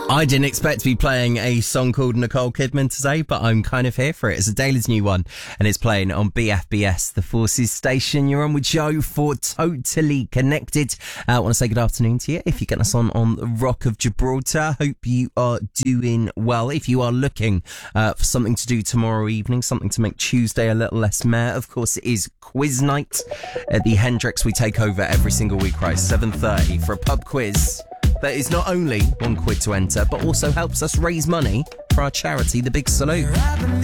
I didn't expect to be playing a song called Nicole Kidman today, but I'm kind of here for it. It's Adele's new one, and it's playing on BFBS, the Forces station. You're on with Joe for Totally Connected. I want to say good afternoon to you. If you're getting us on the Rock of Gibraltar, hope you are doing well. If you are looking for something to do tomorrow evening, something to make Tuesday a little less meh, of course it is quiz night at the Hendrix. We take over every single week, right? 7:30 for a pub quiz. That is not only £1 to enter, but also helps us raise money for our charity, The Big Salute.